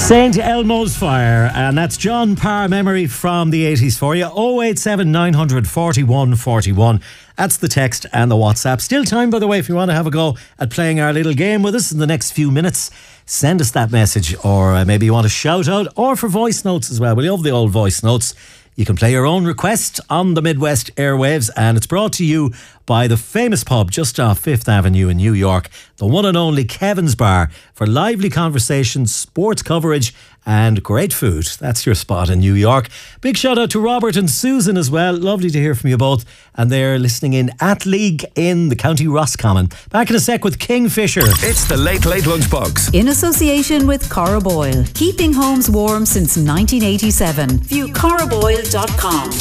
St. Elmo's Fire, and that's John Parr memory from the 80s for you. 087 900 41 41. That's the text and the WhatsApp. Still time, by the way, if you want to have a go at playing our little game with us in the next few minutes. Send us that message, or maybe you want a shout out, or for voice notes as well. We love the old voice notes. You can play your own request on the Midwest airwaves, and it's brought to you by the famous pub just off 5th Avenue in New York, the one and only Kevin's Bar, for lively conversations, sports coverage and great food. That's your spot in New York. Big shout out to Robert and Susan as well. Lovely to hear from you both. And they're listening in at League in the County Roscommon. Back in a sec with Kingfisher. It's the Late Late Lunchbox. In association with Coroboil. Keeping homes warm since 1987. View coroboil.com.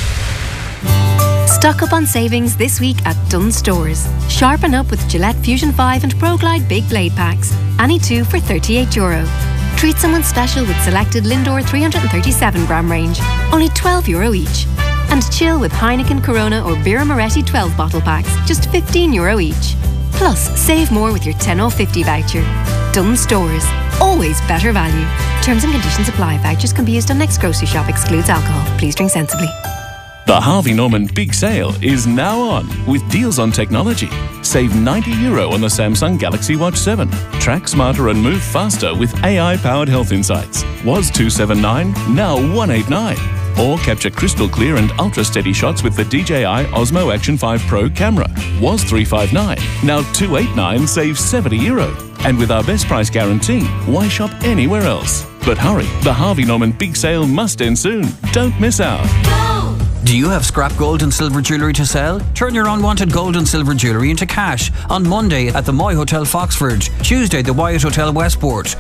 Stock up on savings this week at Dunnes Stores. Sharpen up with Gillette Fusion 5 and ProGlide Big Blade Packs. Any two for €38. Treat someone special with selected Lindor 337-gram range. Only €12 each. And chill with Heineken, Corona or Birra Moretti 12-bottle packs. Just €15 each. Plus, save more with your 10 off 50 voucher. Dunnes Stores. Always better value. Terms and conditions apply. Vouchers can be used on next grocery shop. Excludes alcohol. Please drink sensibly. The Harvey Norman Big Sale is now on with deals on technology. Save €90 on the Samsung Galaxy Watch 7. Track smarter and move faster with AI-powered health insights. Was $279, now $189. Or capture crystal clear and ultra-steady shots with the DJI Osmo Action 5 Pro camera. Was $359, now $289, save €70. And with our best price guarantee, why shop anywhere else? But hurry, the Harvey Norman Big Sale must end soon. Don't miss out. Do you have scrap gold and silver jewellery to sell? Turn your unwanted gold and silver jewellery into cash on Monday at the Moy Hotel Foxford, Tuesday the Wyatt Hotel Westport,